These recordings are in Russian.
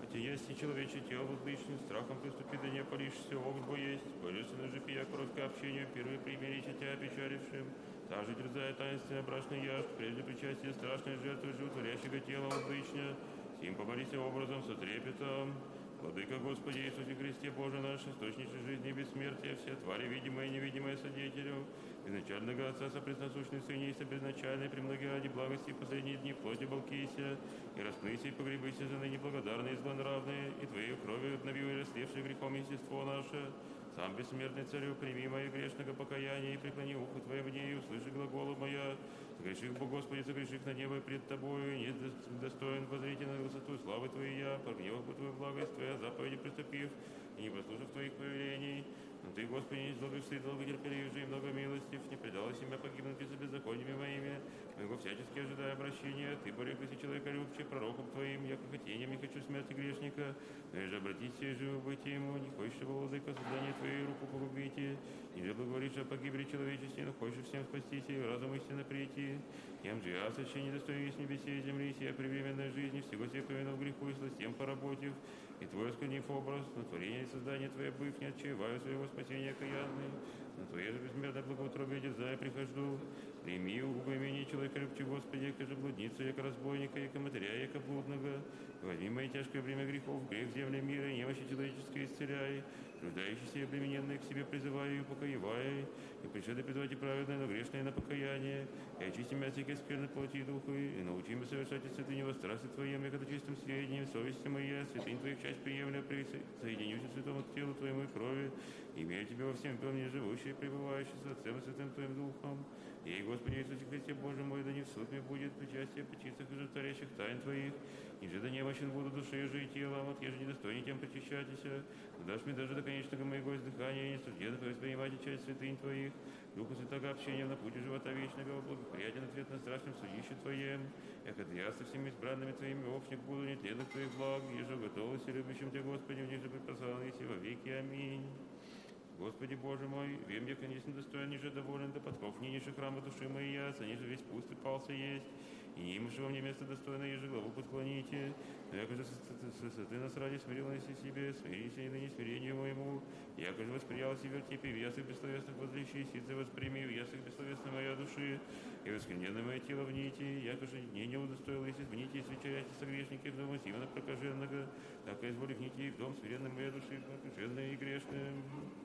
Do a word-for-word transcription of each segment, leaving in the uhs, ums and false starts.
Хотя есть и человечье тело воздышным, страхом приступи, да не опалишься, огонь бо есть. Божественно же пия короткое общение, первые примирите тебя опечалившим. Та же дерзая таинственная брачный яж, прежде причастия страшной жертвы животворящего тела воздышня, сим помолися образом со трепетом. Владыка Господи Иисусе Христе, Боже наш, источник жизни и бессмертия, все твари, видимые и невидимые, содеятелю, изначального Отца, сопресносущный Сыне и собезначальный, премноги ради благости, последние дни плоти болкися, и распнися и погребыся за ныне благодарные и злонравные, и Твоей кровью обновил и растлевший грехом естество наше. Сам бессмертный Царю, прими мое грешного покаяния и преклони ухо Твое мне, и услыши глаголу моя. Согреших, Бог Господи, согреших на небо и пред Тобою, не достоин воззрите на высоту славы Твоей я, прогневав по Твою благость Твоя, заповеди приступив, и не послушав Твоих повелений. Но Ты, Господи, не изложив стыд, долготерпелив же и много милостив, не предала себя погибнуть из-за беззакониями моими, моего всячески ожидая обращения. Ты, порекся человека любче, пророком Твоим, яко хотением не хочу смерти грешника, но и же обратись и живо быть ему, не хочешь, владыка, создание Твоей руку погубите, не же благоволишь о погибели человечестве, но хочешь всем спастись и разум истинно прийти. Тем же я, сочи, не достоин есть небесе и земли, сия превременной жизни, всего себе повинул греху и сластем поработив, и Твой склонив образ, на творение и создание Твое быв, не отчаиваю своего спасения окаянный, на Твое же безмерное благоутробие дерзая прихожу. Прими угу имени человека любче, Господи, яко же блудницу, яко разбойника, яко матеря, яко блудного. Возьми мои тяжкое бремя грехов, грех земли мира, и немощи человеческие исцеляй. Рождающиеся и обремененные к себе призываю и упокоеваю, и пришеды призвать и праведное, но грешное на покаяние, и очисти меня от всякой скверной плоти и духы, и научи меня совершать и святыню во страсти Твоем, яко чистым сведением, совести моей, святынь Твоих часть приемля, соединюсь к святому телу Твоему и крови, и имею Тебя во всем мне живущий и пребывающий с Отцем и Святым Твоим Духом. И, Господи Иисусе Христе, Боже мой, да не в суд мне будет причастие почистых и животворящих тайн Твоих, и же да немощен буду души же и телом, от еже недостойней тем причащатися, но дашь мне даже до конечного моего издыхания, и не сужденно воспринимать часть святынь Твоих, Духа Святого общения на пути живота вечного, благоприятен ответ на страшном судище Твоем, яко я со всеми избранными Твоими общник буду нетленных Твоих благ, еже готовность и любящим Тебя, Господи, в них же припасанный во веки. Аминь. Господи Боже мой, вем я, конечно, достоин, ниже доволен, до подков нынешних храма души моей я, ниже весь пуст и пался есть, и не имеешь во мне место достойное, еже главу подклоните, но яко же ты нас ради смирилась и себе, смирись и ныне смирению моему, яко же восприял себе вертепе, в ясах бессловесных возлещи, сицы восприми, в ясах бессловесной моя души, и воскрененное мое тело в нити, яко же не не удостоил, если в нити свечаясь согрешники в дома Симона прокаженного, так и изволи в нити в дом смиренной моей души, прокаженной и грешным.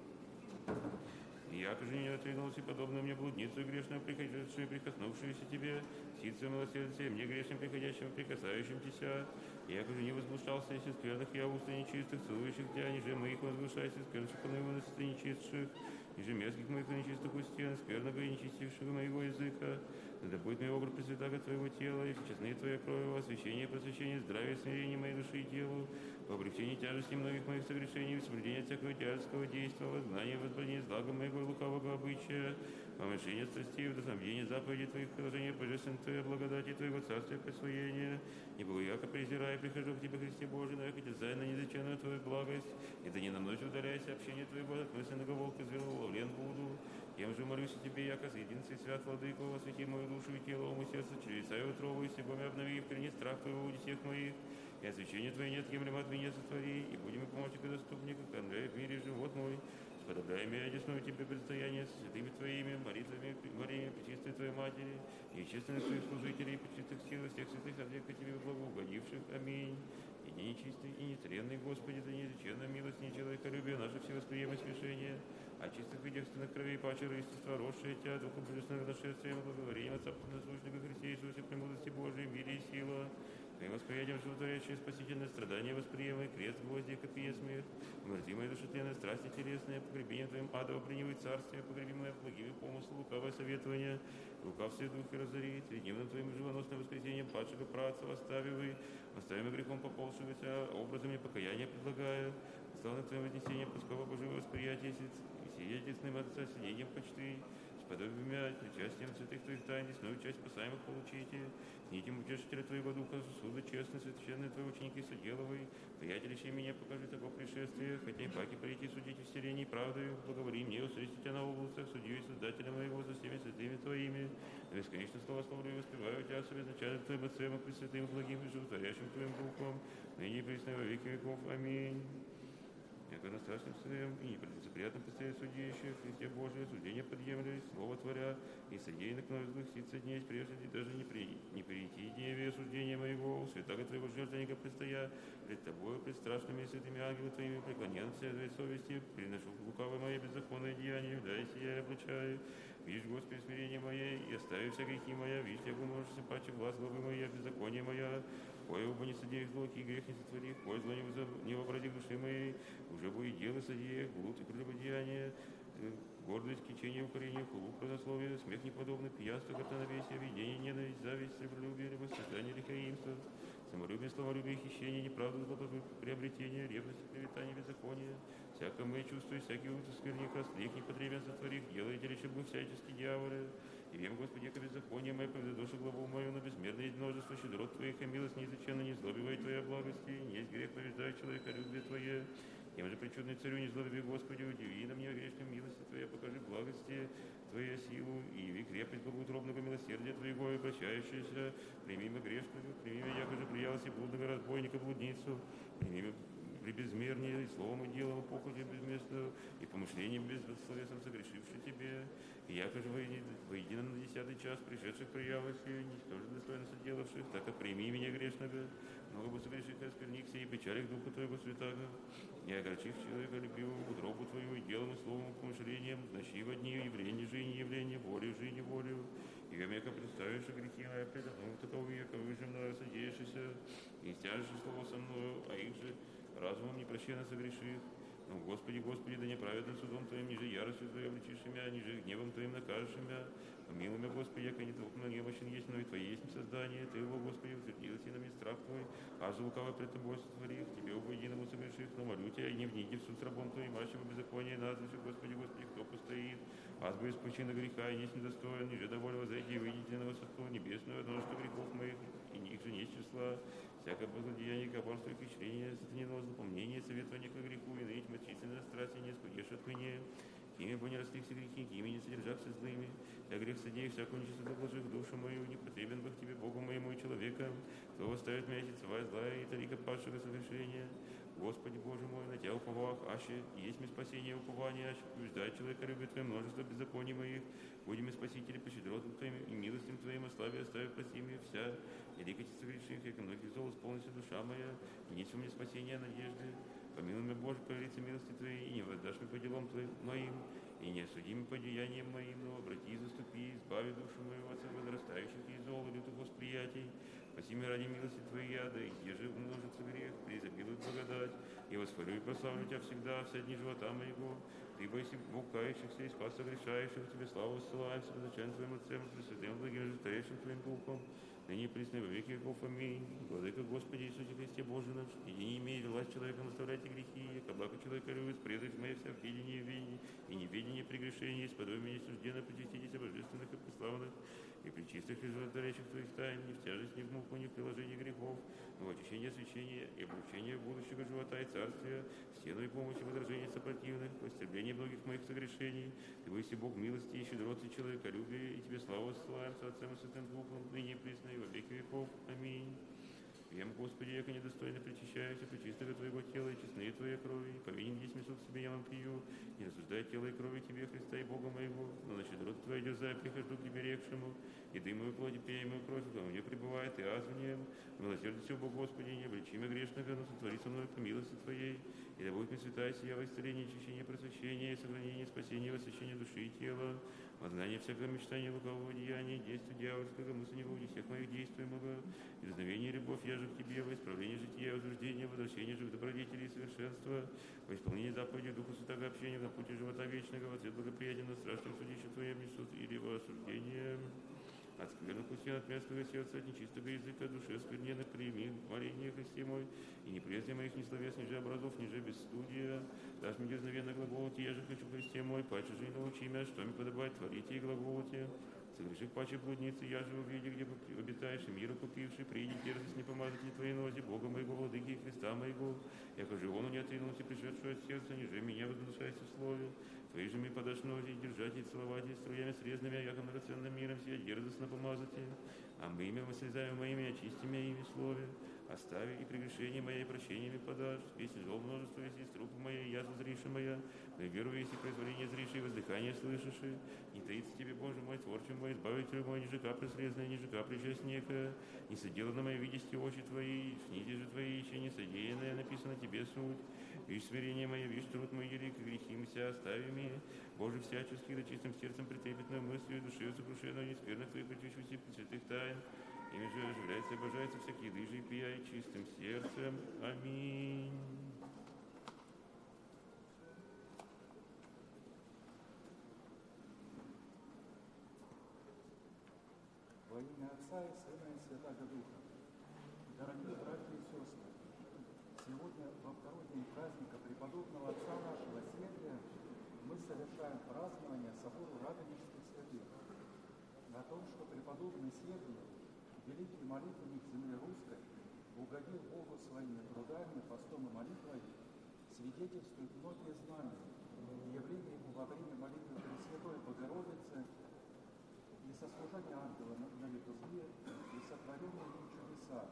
И яко же не отринулся, подобно мне блудницу и грешную, приходившую, прикоснувшуюся тебе, ситцем милосердия, мне грешным, приходящим, прикасающимся, и яко же не возмущался, если скверных я уст и нечистых, целующих тебя, ниже моих возглашайся, сквернших поныванности нечистших, ниже мерзких моих и нечистых устен, скверного и нечистившего моего языка, да будет мой образ пресвятаго Твоего тела, и честные Твоя крови, освящение, просвещение, здравие, смирение моей души и телу, по облегчении тяжести многих моих согрешений, соблюдение всякого тяжкого действия, воззнание, возбранение злага моего и лукавого обычая, помышление страстей, вдохновение заповедей Твоих, приложение божественной Твоей благодати Твоего царствия присвоения, не буду яко презирая, прихожу к Тебе, Христе Божий, но яко дерзая на незаченную Твою благость, и да не на ночь удаляйся общение Твоего, от мысленного волка зверу ловлен буду, тем же молюсь о Тебе, яко единстве свят владыку, освети мою душу и тело, ум и сердце, чревеса и утробу, и стебами обнови, вкорени страх Твоего у детей моих, и освящение Твое неотъемлемо от меня сотвори, и будем и помощник и доступник, как Андрея в мире живот мой, сподобляй меня одесную Тебе предстояние с святыми Твоими, молитвами Марии, пречистой Твоей Матери, и честных Твоих служителей, пречистых сил, всех святых от века Тебе благоугодивших. Аминь. И не нечистый, и нетренный, Господи, да неизреченная милость, не человеколюбие, наше всевосприемое смешение, а чистых и девственных кровей, паче естества, росшие Тебя, Духу Божественного нашествием, благоволением Отца Наслушника Христе Иисусе, премудрости Божией, мире и сила, Твоим восприятием животворящее спасительное страдание, восприемый крест, гвозди, как и смерть, умерти мои душетленные страсти телесные, погребение Твоим адово принявай царствие, погребимое благими помыслы, лукавое советование, лукавствие духи разори, средневным Твоим живоносным воскресением падшего праца восставивай, оставим грехом поползшегося, образом непокаяния предлагаю, славным Твоим вознесением Пуского Божьего восприятия, и сидетельным Отца сидением почты, подобие мять, участием святых твоих тайн, десную часть спасаемых получите, нитим утешителя твоего духа, суда честный, священный твои ученики соделывай, приятелищей меня покажи такое пришествие, хотя им паки прийти судить в вселенной правдою, благовори мне, устрести тебя на областях, судью и создателя моего за всеми святыми твоими, на бесконечно славословлю и воспеваю тебя, соведначалем твоим отцем и пресвятым благим и животворящим твоим духом, ныне и присно во веки веков. Аминь. Яко на страшным сыном и неприятным постоянно судеющих, Христе Божие, судение подъемлюсь, слово творя, и содеянных мною злых ситца дней, прежде даже не, при, не прийти дневе осуждения моего, святаго твоего жертвенника предстоя, пред тобою, пред страшными и святыми ангелами твоими, преклонен все твоей совести, приношу лукавое мое беззаконное деяние, дай сия я обличаю. Видишь, Господи, смирение мое, и остави все грехи моя, видишь, я можешь паче власть главы моя, беззаконие моя, кое оба не содеях зло, и грех не сотворих, кое зло не вобради души моей, уже бы и дело содеях, блуд и прелюбодеяние, гордость, кичение, укорение, хулу, празднословие, смех неподобный, пьянство, картоновесие, видение, ненависть, зависть, сребролюбие, любосоздание, лихаимство, самолюбие, словолюбие, хищение, неправда, злоприобретение, ревность, клеветание, беззаконие, всякое мое чувство, всякий ужас, скверник, растлих, непотребен сотворих, делаете лишь бы всяческие дьяволы. И вем, Господи, яко беззаконие мое, поведошу главу мою на безмерное множество щедрот Твоих, и милость неизреченно не злобивай Твоя благости, не есть грех, побеждает человека, любви Твое. Тем же причудный царю не злобиви, Господи, удиви на мне грешную милости Твоя, покажи благости Твоя силу, и яви крепость благоутробного милосердия Твоего, и прощающаяся, прими мы грешную, прими меня, яко же приялся блудного разбойника, блудницу, прими при безмернее, и словом, и делом, и похотью безместную, и помышлением безсловесным согрешивший Тебе, и яко же воедино на десятый час пришедших приявость, и ничтоже достойно соделавших, так и прими меня грешного, много бы согрешить оскверникся, и печали к Духу Твоего Святаго, не огорчив человека любивого, утробу Твою, и делом, и словом, и помышлением, ночи во дни, явление же и не явление, волю же и не волю, и века представивши грехи мои, предо мною такого века, выше мною содеявшийся, и стяжешь слово со мною, а их же разумом непрощенно согрешив. Но, Господи, Господи, да неправедным судом Твоим, ниже яростью Твоей обличишь меня, ниже гневом Твоим накажешь меня. Помилуй меня, Господи, яко не Твой немощен есть, но и Твое есть создание. Ты его, Господи, утвердился на мне страх Твой, аж лукаво пред Тобой сотворив, Тебе оба единому согрешив, но молю Тебя, и не вниди в суд с рабом Твоим, ащего беззакония, назвавши, Господи, Господи, кто постоит. Аз бы из причины греха, и несть недостоин, ниже доволь возойди, выйдите на высоту небесную, множество грехов моих, и них же нет числа. Всякое благодеяние, коварство и кичрение, сатанинного запомнения, советования к греху, и ныть мочительное страсти не скудешь от меня. Кими бы не росли все грехи, кими не содержався злыми. Я грех содей, всякую нечистоту вложив душу мою, не потребен бы к Тебе, Богу моему и человека, кто восставит меня сетцевая злая и талика падшего совершения. Господи Боже мой, на Тебя уповах, аще есть ми спасение упования, аще побеждает человека, любит Твое множество беззаконий моих. Будем и спасители по щедротам Твоим и милостям Твоим, ославе оставив просимые вся. И рекайте согрешив, яко многих зол исполнится душа моя, и нет у меня спасения надежды. Помилуй меня, Боже, по лице милости Твоей, и не воздашь мне по делам Твоим моим, и не осудим по деяниям моим, но обрати и заступи, избави душу мою от возрастающих и зол и лютых восприятий. Спаси меня ради милости Твоей, да и где же умножится грех, преизобилует благодать, и восхвалю и прославлю Тебя всегда, все дни живота моего. Ты бойся Бог кающихся и спас согрешающих, Тебе славу ссылаем, всезначальным Твоим Отцем, Пресвятым благим животворящим Твоим Духом, ныне присно во веки веков. Аминь. Владыка Господи Иисусе Христе Боже наш, и не имеет власть человека наставлять и грехи, яко благо человека любит, предать мои вся в видении и видении, и неведение прегрешений, сподобие меня сужденно почаститесь божественных и преславных, и причистых и животворящих Твоих тайн, не в тяжесть, не в муку, не в приложении грехов, но в очищении освящения и облучения будущего живота и царствия, стену и помощи возражений сопротивных, в истребление многих моих согрешений. Ты выси Бог милости и щедроты человеколюбия, и Тебе славу ссылаем с Отцем и Святым Духом, ныне и присно и во веки веков. Аминь. Вем, Господи, яко недостойно причащаюся пречистого Твоего тела и честные Твоей крови, повинен есть месуд себе я вам пью, не осуждай тело и крови Тебе, Христа и Бога моего, но на щедроту Твою дерзая прихожу к Тебе рекшему, и дым мою плоть, и пей мою кровь, кто мне пребывает, и аз в нем. Милосердие Бог, Господи, не обличи меня грешного, но сотвори со мной по милости Твоей, и да будет мне святая сия во исцеление, очищение, просвещение, сохранение, спасение, восхищение души и тела, возгнание всякого мечтания, лукавого деяния, действия дьявольского, мысли не будет всех моих действуемого, и знамение любовь я же к Тебе, во исправление жития, возрождение, возвращение же в добродетели и совершенства, во исполнение заповедей Духа Святого общения на пути живота вечного, во цвет благоприятен на страшном судище Твоем несут или во осуждение. от скверных устен, от мерзкого сердца, от нечистого языка, души оскверненных, прими моление Христе мой, и не прежде моих ни словес, ниже образов, ниже бесстудия, дашь мне дерзновенно глаголоте, я же хочу Христе мой, паче же и научи меня, что мне подобает творите и глаголоте. Согрешив паче блудницы, я же увидел, где обитаешь, и мира купивший, приди дерзость не помазать твоей нозе, Бога моего, владыки Христа моего, яко же он не отринул и пришедшего от сердца, ниже меня возвышайся в слове, твои же мы подашь нозе, держать и целовать, и струями срезными, яко драгоценным миром сия дерзостно помазать, а мы имя воссоздаем моими, очистим ими в слове, остави и прегрешение моя, и прощениями подашь, если зло множество, если трупы моей, я зазриша моя, мы верую, если произволение зриши, и воздыхание слышиши, не таится тебе, Боже мой, творче мой, избавитель мой, ниже капли срезанная, ниже капли часть некая, не соделано мои видести очи твои, книги же твои, еще не содеянное, написано тебе суть, видишь смирение мое, видишь труд мой велик, и грехи мся остави мне, Боже всяческий, да чистым сердцем претрепетной мыслью, душою сокрушенной, не скверных твоих почищусь святых тайн, ими же оживляется и обожается всякие дыжи и пия, и чистым сердцем. Аминь. Во имя Отца и Сына и Святаго Духа. Дорогие братья и сестры, сегодня во второй день праздника преподобного Отца нашего Сергия мы совершаем празднование собору Радонежских святых. О том, что преподобный Сергий, великий молитвенник земли русской, угодил Богу своими трудами, постом и молитвой, свидетельствуют многие знания, явления ему во время молитвы Пресвятой Богородицы и сослужения ангела на литургии, и сотворенные им чудеса.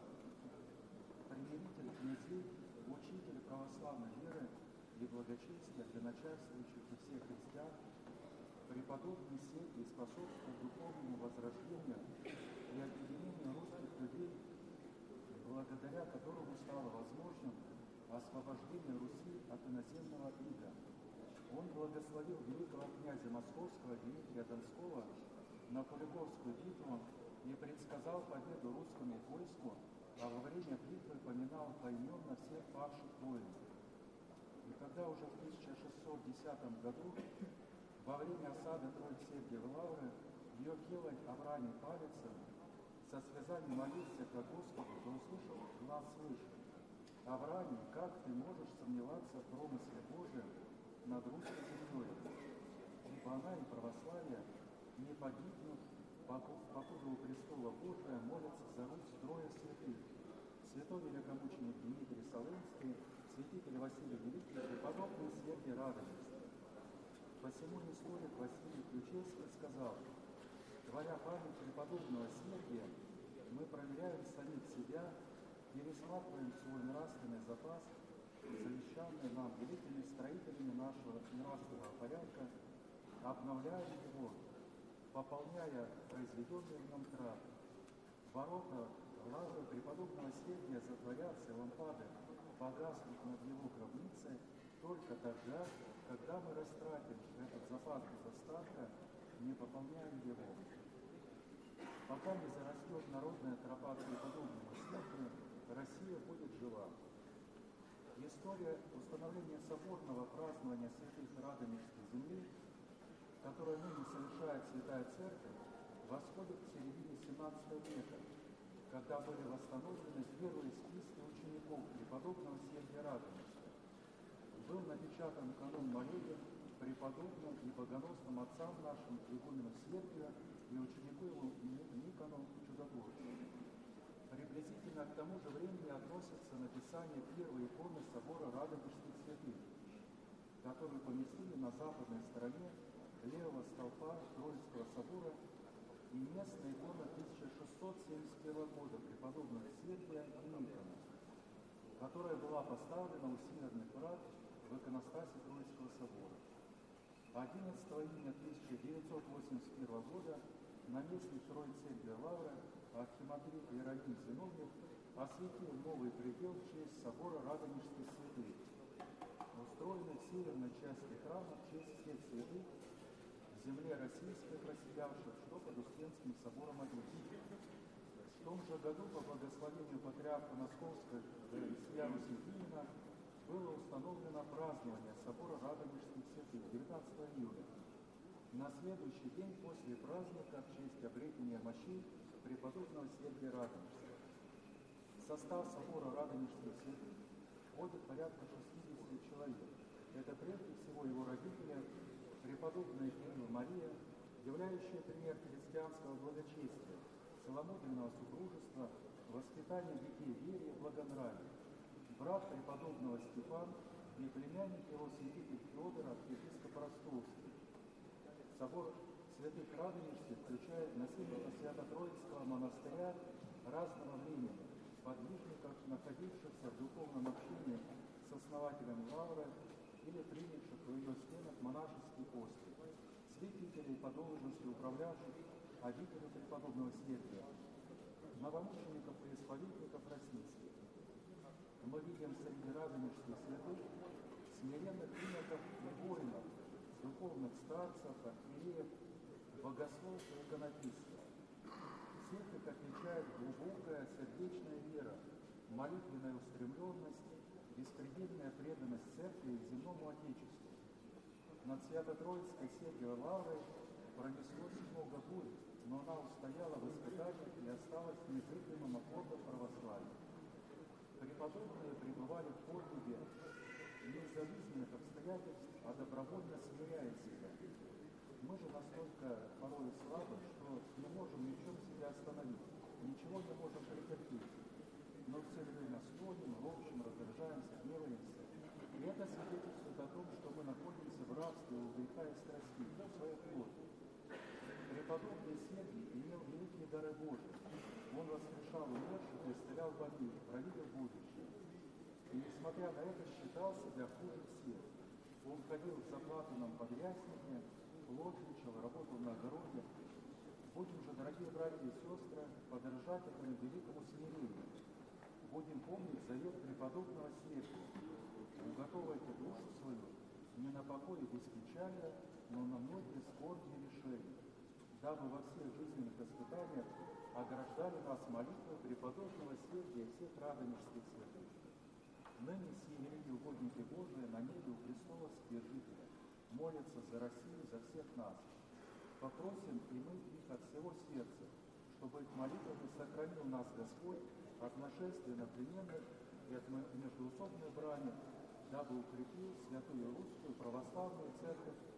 Примиритель князей, учитель православной веры и благочестия для начальствующих и всех христиан, преподобный Сергий способствует духовному возрождению и объединению русских людей, благодаря которому стало возможным освобождение Руси от иноземного ига. Он благословил великого князя Московского Дмитрия Донского на Куликовскую битву и предсказал победу русскому войску, а во время битвы поминал поименно всех павших воинов. И когда уже в тысяча шестьсот десятом году, во время осады Троиц-Сергиевой лавры, ее келарь Авраний Палицын со слезами молился к Господу, то услышал глаз свыше: «Авраний, как ты можешь сомневаться в промысле Божьем над русской землей? Ибо она и православие не погибнут, покуда у престола Божия молятся за Русь трое святых: святой великомученик Дмитрий Солынский, святитель Василий Великий, преподобный Сергий Радонежский». Посему историк Василий Ключевский сказал: «Творя память преподобного Сергия, мы проверяем самих себя, пересматриваем свой нравственный запас, завещанный нам великими строителями нашего нравственного порядка, обновляем его, пополняя произведенный в нем трат. Ворота лавры преподобного Сергия затворятся, лампады погаснут над его гробницей только тогда, когда мы растратим этот запас без остатка, не пополняем его. Пока не зарастет народная тропа к преподобному Сергию, Россия будет жива». История установления соборного празднования святых Радонежской земли, которое ныне совершает Святая Церковь, восходит к середине семнадцатого века, когда были восстановлены первые списки учеников преподобного Сергия Радонежского. Был напечатан канон молебен преподобным и богоносным отцам нашим игумену Сергию и ученику его Никону Чудотворцу. Приблизительно к тому же времени относится написание первой иконы собора Радонежских святых, которую поместили на западной стороне левого столпа Троицкого собора, и местная икона тысяча шестьсот семьдесят первого года преподобных Сергия и Никона, которая была поставлена у северных врат в иконостасе Троицкого собора. одиннадцатого июня тысяча девятьсот восемьдесят первого года наместник Троиц-Сергиевой лавры архимандрит Иероним Зиновьев осветил новый предел в честь собора Радонежских святых, устроенный в северной части храма в честь всех святых в земле российской проселявших, что под Успенским собором Одессы. В том же году по благословению патриарха Московского Исия Русифинина было установлено празднование собора Радонежских святых девятнадцатого июля. на следующий день после праздника в честь обретения мощей преподобного Сергия Радонежского. В состав собора Радонежских святых входит порядка шестидесяти человек. Это прежде всего его родители, преподобная Кирилла Мария, являющая пример христианского благочестия, целомудренного супружества, воспитания детей в вере и благонравии, брат преподобного Степан и племянник его святитель Федор, архиепископ Ростовский. Собор святых Радонежских включает наследника Свято-Троицкого монастыря разного времени, подвижников, находившихся в духовном общении с основателем Лавры или принявших в ее стенах монашеский постриг, святителей по должности управлявших обителью преподобного Сергия, новомучеников и исповедников российских. Мы видим среди радонежских святых смиренных клиников и воинов, духовных старцев, архиереев, богословов и иконописцев. Всех их отличает глубокая сердечная вера, молитвенная устремленность, беспредельная преданность церкви и земному Отечеству. Над Свято-Троицкой Сергиевой Лаврой пронеслось много бурь, но она устояла в испытаниях и осталась незыблемым оплотом православия. Преподобные пребывали в подвиге не из-за жизненных обстоятельств, а добровольно смиряя себя. Мы же настолько порой слабы, что не можем ни в чем себя остановить, ничего не можем претерпеть. Но все время стонем, ропщим, раздражаемся, гневаемся. И это свидетельствует о том, что мы находимся в рабстве у греха и страстей, в своей плоти. Преподобный Сергий имел великие дары Божии. Он воскрешал умерших и исцелял больных, провидел будущее. И, несмотря на это, считал себя хуже всех. Он ходил в заплатанном подряснике, плотничал, работал на огороде. Будем же, дорогие братья и сестры, подражать этому великому смирению. Будем помнить завет преподобного Сергия. Уготовайте душу свою не на покой и без печали, но на многие скорби и лишения, дабы во всех жизненных испытаниях ограждали нас молитвой преподобного Сергия и всех радонежских святых. Ныне сии великие угодники Божии на небе у престола Вседержителя молятся за Россию, за всех нас. Попросим и мы их от всего сердца, чтобы их молитвами сохранил нас Господь от нашествия на плененных и от междоусобной брани, дабы укрепил святую русскую православную церковь